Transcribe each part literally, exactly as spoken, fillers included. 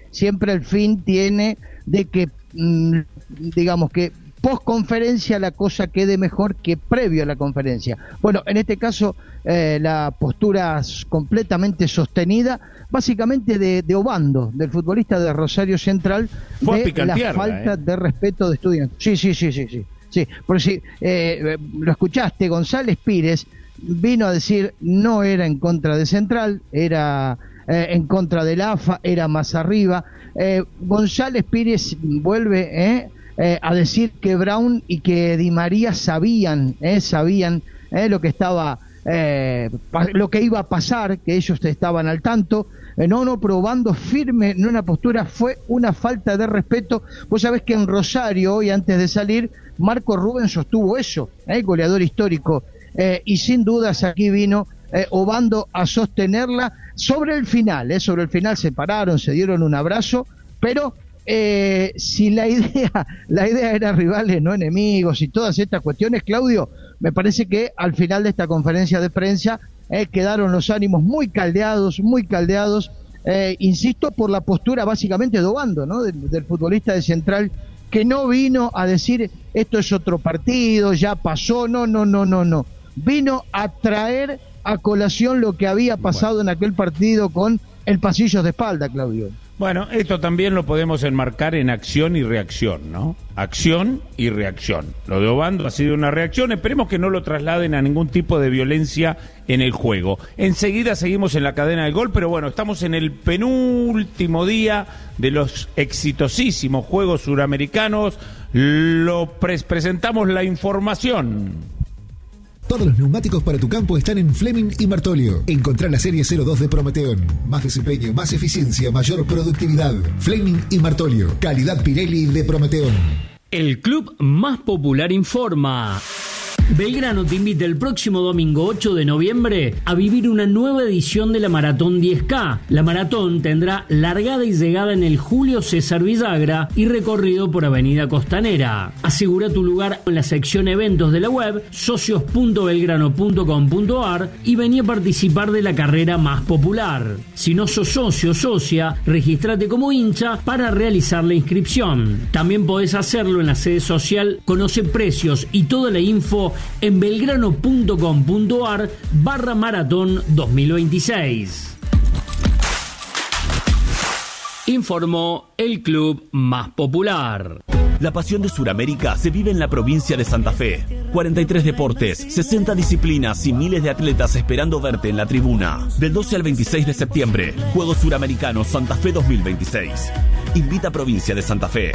siempre el fin tiene de que, mmm, digamos que post conferencia la cosa quede mejor que previo a la conferencia. Bueno, en este caso eh, la postura completamente sostenida, básicamente de, de Obando, del futbolista de Rosario Central, Fue de la falta eh. de respeto de Estudiantes. Sí, sí, sí, sí, sí. Sí, porque si eh, lo escuchaste, González Pires vino a decir no era en contra de Central, era eh, en contra del A F A, era más arriba. Eh, González Pires vuelve eh, eh, a decir que Brown y que Di María sabían, eh, sabían eh, lo que estaba, eh, lo que iba a pasar, que ellos estaban al tanto. Eh, no, no, probando firme en una postura, fue una falta de respeto. Vos sabés que en Rosario, hoy antes de salir, Marco Rubén sostuvo eso, eh, goleador histórico, eh, y sin dudas aquí vino eh, Obando a sostenerla sobre el final, eh, sobre el final se pararon, se dieron un abrazo, pero eh, si la idea, la idea era rivales, no enemigos y todas estas cuestiones, Claudio, me parece que al final de esta conferencia de prensa eh, quedaron los ánimos muy caldeados, muy caldeados, eh, insisto, por la postura básicamente de Obando, ¿no? Del, del futbolista de Central, que no vino a decir esto es otro partido, ya pasó, no, no, no, no, no. Vino a traer a colación lo que había pasado bueno. en aquel partido con el pasillo de espalda, Claudio. Bueno, esto también lo podemos enmarcar en acción y reacción, ¿no? Acción y reacción. Lo de Obando ha sido una reacción, esperemos que no lo trasladen a ningún tipo de violencia en el juego. Enseguida seguimos en la cadena del gol, pero bueno, estamos en el penúltimo día de los exitosísimos Juegos Suramericanos. Lo pre- presentamos la información. Todos los neumáticos para tu campo están en Fleming y Martolio. Encontrá la serie cero dos de Prometeon. Más desempeño, más eficiencia, mayor productividad. Fleming y Martolio. Calidad Pirelli de Prometeon. El club más popular informa. Belgrano te invita el próximo domingo ocho de noviembre a vivir una nueva edición de la Maratón diez K. La maratón tendrá largada y llegada en el Julio César Villagra y recorrido por Avenida Costanera. Asegura tu lugar en la sección eventos de la web socios punto belgrano punto com punto ar y vení a participar de la carrera más popular. Si no sos socio o socia, registrate como hincha para realizar la inscripción. También podés hacerlo en la sede social. Conoce precios y toda la info en belgrano punto com punto ar barra maratón dos mil veintiséis. Informó el club más popular. La pasión de Sudamérica se vive en la provincia de Santa Fe. cuarenta y tres deportes, sesenta disciplinas y miles de atletas esperando verte en la tribuna. Del doce al veintiséis de septiembre, Juegos Suramericanos Santa Fe dos mil veintiséis. Invita a Provincia de Santa Fe.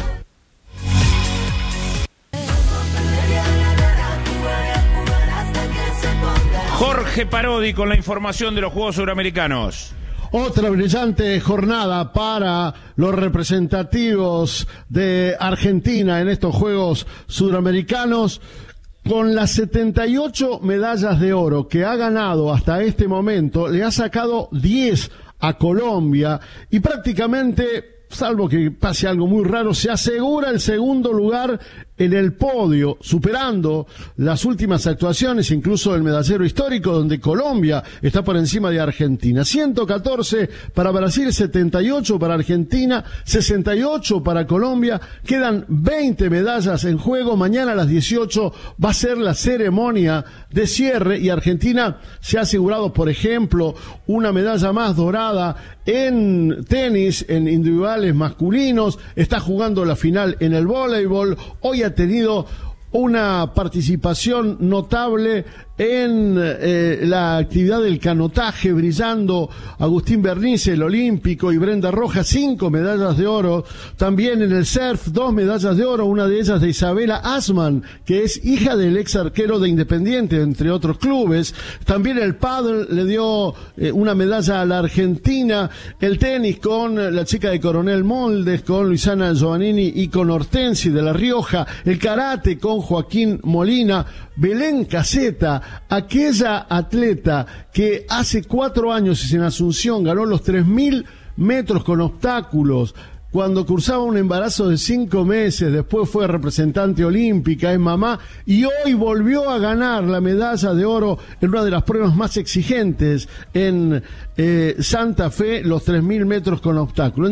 Jorge Parodi con la información de los Juegos Suramericanos. Otra brillante jornada para los representativos de Argentina en estos Juegos Suramericanos, con las setenta y ocho medallas de oro que ha ganado hasta este momento, le ha sacado diez a Colombia y prácticamente, salvo que pase algo muy raro, se asegura el segundo lugar en el podio, superando las últimas actuaciones, incluso el medallero histórico, donde Colombia está por encima de Argentina. ciento catorce para Brasil, setenta y ocho para Argentina, sesenta y ocho para Colombia. Quedan veinte medallas en juego. Mañana a las dieciocho va a ser la ceremonia de cierre y Argentina se ha asegurado, por ejemplo, una medalla más dorada en tenis, en individuales masculinos. Está jugando la final en el voleibol. Hoy ha tenido una participación notable en eh, la actividad del canotaje, brillando Agustín Bernice, el olímpico, y Brenda Rojas, cinco medallas de oro. También en el surf, dos medallas de oro, una de ellas de Isabela Asman, que es hija del ex arquero de Independiente, entre otros clubes. También el pádel le dio eh, una medalla a la Argentina. El tenis con la chica de Coronel Moldes, con Luisana Giovannini y con Hortensi de La Rioja. El karate con Joaquín Molina. Belén Caseta, aquella atleta que hace cuatro años en Asunción ganó los tres mil metros con obstáculos, cuando cursaba un embarazo de cinco meses, después fue representante olímpica, es mamá, y hoy volvió a ganar la medalla de oro en una de las pruebas más exigentes en eh, Santa Fe, los tres mil metros con obstáculos.